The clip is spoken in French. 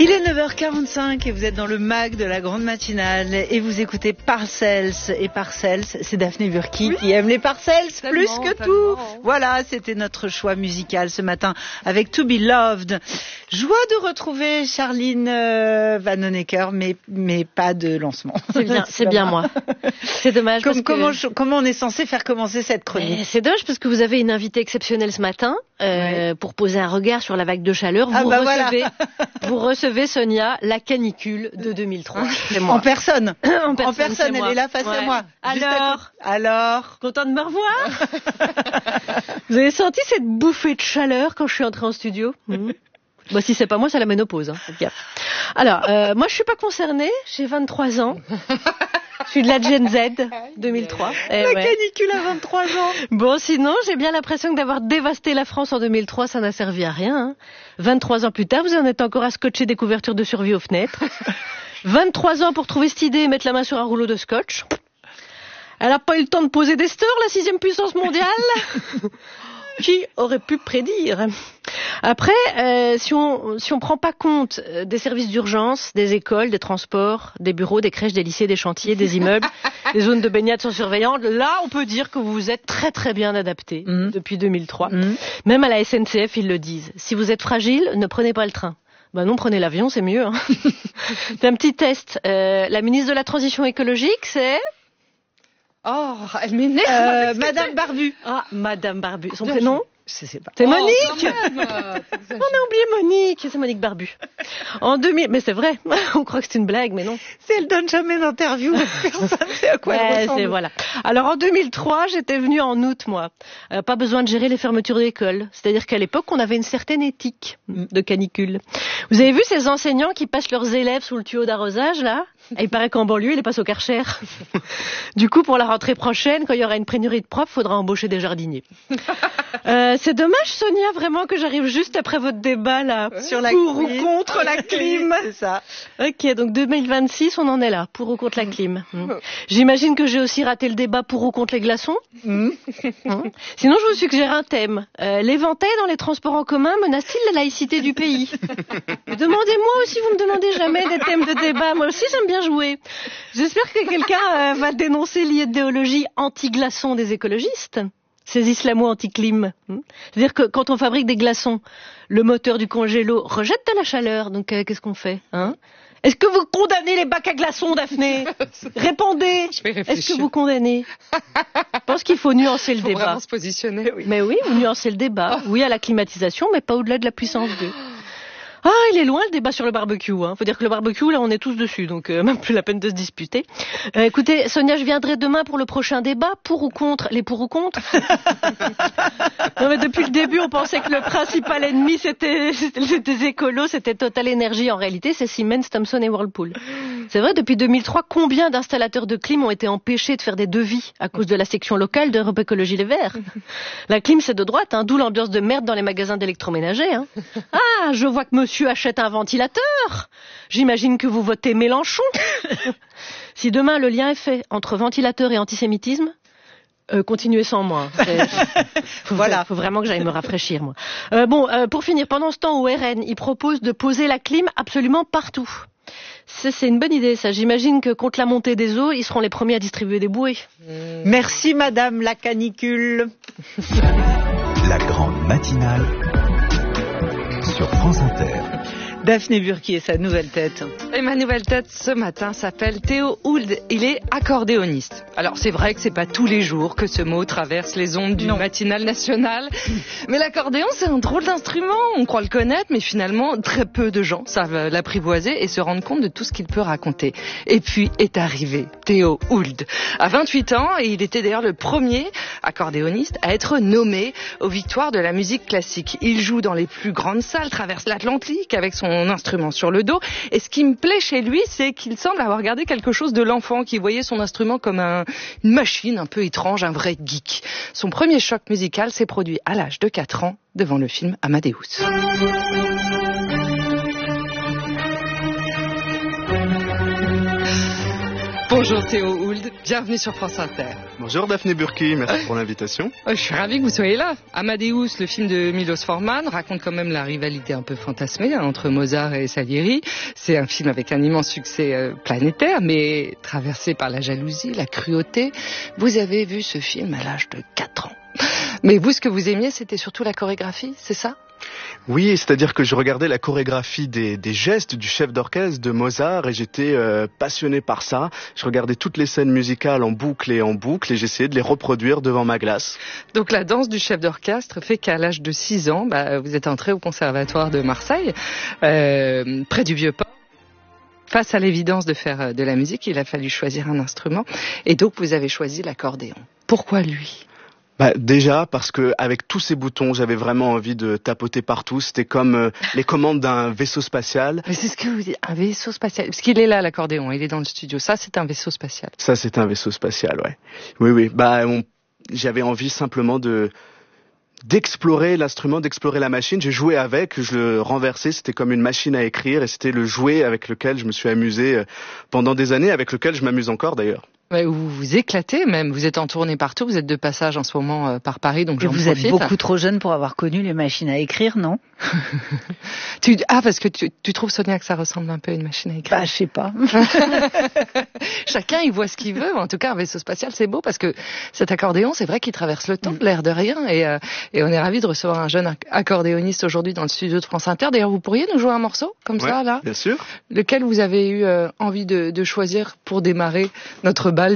Il est 9h45 et vous êtes dans le mag de la grande matinale et vous écoutez Parcells. Et Parcells, c'est Daphné Burki qui aime les Parcells plus que tout. Voilà, c'était notre choix musical ce matin avec To Be Loved. Joie de retrouver Charline Vanhoenacker, mais pas de lancement. C'est bien moi. C'est dommage. Comment on est censé faire commencer cette chronique? C'est dommage parce que vous avez une invitée exceptionnelle ce matin pour poser un regard sur la vague de chaleur. Vous recevez Sonia, la canicule de 2003. C'est moi. En personne. En personne, elle est là face à moi. Alors, content de me revoir? Vous avez senti cette bouffée de chaleur quand je suis entrée en studio? Bah, si c'est pas moi, c'est la ménopause. Alors, moi, je suis pas concernée. J'ai 23 ans. Je suis de la Gen Z 2003. La canicule à 23 ans. Bon, sinon, j'ai bien l'impression que d'avoir dévasté la France en 2003, ça n'a servi à rien. 23 ans plus tard, vous en êtes encore à scotcher des couvertures de survie aux fenêtres. 23 ans pour trouver cette idée et mettre la main sur un rouleau de scotch. Elle a pas eu le temps de poser des stores, la 6e puissance mondiale. Qui aurait pu prédire? Après, si on prend pas compte des services d'urgence, des écoles, des transports, des bureaux, des crèches, des lycées, des chantiers, des immeubles, des zones de baignade sans surveillance, là, on peut dire que vous vous êtes très très bien adapté depuis 2003. Même à la SNCF, ils le disent. Si vous êtes fragile, ne prenez pas le train. Ben non, prenez l'avion, c'est mieux. C'est un petit test. La ministre de la Transition écologique, c'est... Oh, elle m'énerve. Madame Barbu. Ah, Madame Barbu. Son prénom? Je sais pas. C'est Monique. On a oublié Monique. C'est Monique Barbu. En 2000, mais c'est vrai. On croit que c'est une blague, mais non. Si elle donne jamais d'interview, personne sait à quoi elle ressemble. Voilà. Alors en 2003, j'étais venue en août, moi. Pas besoin de gérer les fermetures d'école. C'est-à-dire qu'à l'époque, on avait une certaine éthique de canicule. Vous avez vu ces enseignants qui passent leurs élèves sous le tuyau d'arrosage, là? Et il paraît qu'en banlieue, ils les passent au Karcher. Du coup, pour la rentrée prochaine, quand il y aura une pénurie de profs, il faudra embaucher des jardiniers. C'est dommage, Sonia, vraiment, que j'arrive juste après votre débat, là. Sur la pour ou contre la clim. C'est ça. Ok, donc 2026, on en est là. Pour ou contre la clim. J'imagine que j'ai aussi raté le débat pour ou contre les glaçons. Sinon, je vous suggère un thème. L'éventail dans les transports en commun menace-t-il la laïcité du pays? Demandez-moi aussi, vous me demandez jamais des thèmes de débat. Moi aussi, j'aime bien jouer. J'espère que quelqu'un va dénoncer l'idéologie anti-glaçons des écologistes. Ces islamo-anti-clim. C'est-à-dire que quand on fabrique des glaçons, le moteur du congélo rejette de la chaleur. Donc, qu'est-ce qu'on fait, Est-ce que vous condamnez les bacs à glaçons, Daphné? Répondez. Est-ce que vous condamnez? Je pense qu'il faut nuancer le débat. Faut vraiment se positionner. Oui. Mais oui, vous nuancez le débat. Oui à la climatisation, mais pas au-delà de la puissance 2. Ah, il est loin le débat sur le barbecue. Faut dire que le barbecue, là, on est tous dessus, donc même plus la peine de se disputer. Écoutez, Sonia, je viendrai demain pour le prochain débat. Pour ou contre? Les pour ou contre? Non, mais depuis le début, on pensait que le principal ennemi, c'était des écolos, c'était Total Energy. En réalité, c'est Siemens, Thomson et Whirlpool. C'est vrai, depuis 2003, combien d'installateurs de clim ont été empêchés de faire des devis à cause de la section locale d'Europe Écologie Les Verts? La clim, c'est de droite, d'où l'ambiance de merde dans les magasins d'électroménager. Ah, je vois que monsieur achète un ventilateur. J'imagine que vous votez Mélenchon. Si demain le lien est fait entre ventilateur et antisémitisme, continuez sans moi. Faut vraiment que j'aille me rafraîchir, moi. Pour finir, pendant ce temps au RN, ils proposent de poser la clim absolument partout. C'est une bonne idée, ça. J'imagine que contre la montée des eaux, ils seront les premiers à distribuer des bouées. Merci, madame la canicule. La grande matinale sur France Inter. Daphné Burki et sa nouvelle tête. Et ma nouvelle tête ce matin s'appelle Théo Ould. Il est accordéoniste. Alors c'est vrai que c'est pas tous les jours que ce mot traverse les ondes du matinal national. Mais l'accordéon, c'est un drôle d'instrument. On croit le connaître, mais finalement très peu de gens savent l'apprivoiser et se rendre compte de tout ce qu'il peut raconter. Et puis est arrivé Théo Ould. À 28 ans, et il était d'ailleurs le premier accordéoniste à être nommé aux victoires de la musique classique. Il joue dans les plus grandes salles, traverse l'Atlantique avec son instrument sur le dos. Et ce qui me plaît chez lui, c'est qu'il semble avoir gardé quelque chose de l'enfant qui voyait son instrument comme une machine un peu étrange, un vrai geek. Son premier choc musical s'est produit à l'âge de 4 ans devant le film Amadeus. Bonjour Théo Ould. Bienvenue sur France Inter. Bonjour Daphné Burki, merci pour l'invitation. Je suis ravie que vous soyez là. Amadeus, le film de Milos Forman, raconte quand même la rivalité un peu fantasmée entre Mozart et Salieri. C'est un film avec un immense succès planétaire, mais traversé par la jalousie, la cruauté. Vous avez vu ce film à l'âge de 4 ans. Mais vous, ce que vous aimiez, c'était surtout la chorégraphie, c'est ça ? Oui, c'est-à-dire que je regardais la chorégraphie des gestes du chef d'orchestre de Mozart et j'étais passionné par ça. Je regardais toutes les scènes musicales en boucle et j'essayais de les reproduire devant ma glace. Donc la danse du chef d'orchestre fait qu'à l'âge de 6 ans, vous êtes entré au conservatoire de Marseille, près du Vieux-Port. Face à l'évidence de faire de la musique, il a fallu choisir un instrument et donc vous avez choisi l'accordéon. Pourquoi lui ? Déjà parce que avec tous ces boutons, j'avais vraiment envie de tapoter partout. C'était comme les commandes d'un vaisseau spatial. Mais c'est ce que vous dites, un vaisseau spatial. Parce qu'il est là, l'accordéon, il est dans le studio. Ça, c'est un vaisseau spatial. Ça, c'est un vaisseau spatial, ouais. Oui. J'avais envie simplement d'explorer l'instrument, d'explorer la machine. J'ai joué avec, je le renversais, c'était comme une machine à écrire et c'était le jouet avec lequel je me suis amusé pendant des années, avec lequel je m'amuse encore d'ailleurs. Vous vous éclatez même, vous êtes en tournée partout, vous êtes de passage en ce moment par Paris, donc j'en profite. Vous êtes beaucoup trop jeune pour avoir connu les machines à écrire, non ? Parce que tu trouves, Sonia, que ça ressemble un peu à une machine à écrire ? Je sais pas. Chacun, il voit ce qu'il veut. En tout cas, un vaisseau spatial, c'est beau parce que cet accordéon, c'est vrai qu'il traverse le temps, l'air de rien. Et on est ravis de recevoir un jeune accordéoniste aujourd'hui dans le studio de France Inter. D'ailleurs, vous pourriez nous jouer un morceau comme ça, là ? Bien sûr. Lequel vous avez eu envie de choisir pour démarrer notre bal du matin ?